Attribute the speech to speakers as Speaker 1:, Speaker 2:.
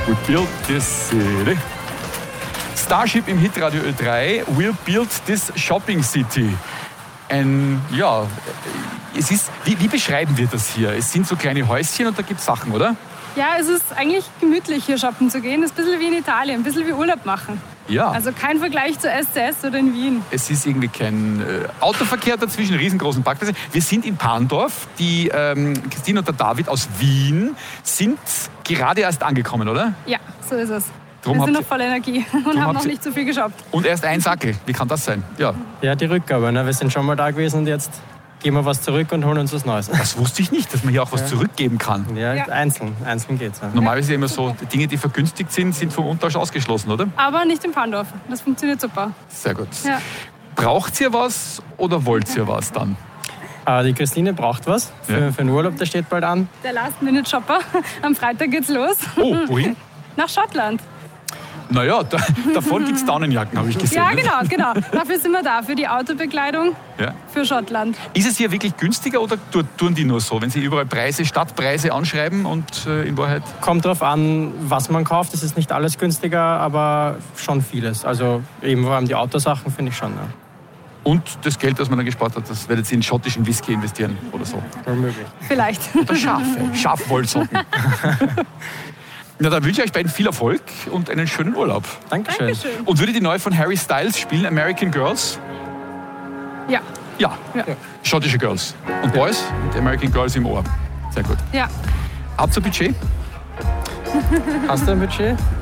Speaker 1: We built this city. Starship im Hitradio Ö3. We'll build this shopping city. Ja, es ist, wie beschreiben wir das hier? Es sind so kleine Häuschen und da gibt es Sachen, oder?
Speaker 2: Ja, es ist eigentlich gemütlich, hier shoppen zu gehen. Es ist ein bisschen wie in Italien, ein bisschen wie Urlaub machen.
Speaker 1: Ja.
Speaker 2: Also kein Vergleich zu SCS oder in Wien.
Speaker 1: Es ist irgendwie kein Autoverkehr dazwischen, riesengroßen Parkplätze. Wir sind in Parndorf. Die Christine und der David aus Wien sind gerade erst angekommen, oder?
Speaker 2: Ja, so ist es.
Speaker 1: Drum
Speaker 2: wir sind noch voller Energie und haben noch nicht so viel geshoppt.
Speaker 1: Und erst ein Sackel. Wie kann das sein?
Speaker 3: Ja, die Rückgabe. Ne? Wir sind schon mal da gewesen und jetzt geben wir was zurück und holen uns was Neues.
Speaker 1: Das wusste ich nicht, dass man hier auch was zurückgeben kann.
Speaker 3: Ja, einzeln geht's. Ja.
Speaker 1: Normalerweise ist ja immer so, die Dinge, die vergünstigt sind vom Umtausch ausgeschlossen, oder?
Speaker 2: Aber nicht in Parndorf. Das funktioniert super.
Speaker 1: Sehr gut.
Speaker 2: Ja.
Speaker 1: Braucht ihr was oder wollt ihr was dann?
Speaker 3: Die Christine braucht was für den Urlaub, der steht bald an.
Speaker 2: Der Last-Minute-Shopper. Am Freitag geht's los.
Speaker 1: Oh, wohin?
Speaker 2: Nach Schottland.
Speaker 1: Naja, davon gibt es Daunenjacken, habe ich gesehen.
Speaker 2: Ja, genau. Dafür sind wir da, für die Autobekleidung für Schottland.
Speaker 1: Ist es hier wirklich günstiger oder tun die nur so, wenn sie überall Preise, Stadtpreise anschreiben und in Wahrheit?
Speaker 3: Kommt drauf an, was man kauft. Es ist nicht alles günstiger, aber schon vieles. Also eben vor allem die Autosachen finde ich schon. Ja.
Speaker 1: Und das Geld, das man dann gespart hat, das werdet ihr in schottischen Whisky investieren oder so?
Speaker 3: Unmöglich.
Speaker 2: Vielleicht.
Speaker 1: Oder Schafwollsocken. Na, dann wünsche ich euch beiden viel Erfolg und einen schönen Urlaub.
Speaker 3: Dankeschön.
Speaker 1: Und würde die neue von Harry Styles spielen, American Girls?
Speaker 2: Ja.
Speaker 1: Ja. Schottische Girls. Und Boys mit American Girls im Ohr. Sehr gut.
Speaker 2: Ja.
Speaker 1: Habt ihr Budget?
Speaker 3: Hast du ein Budget?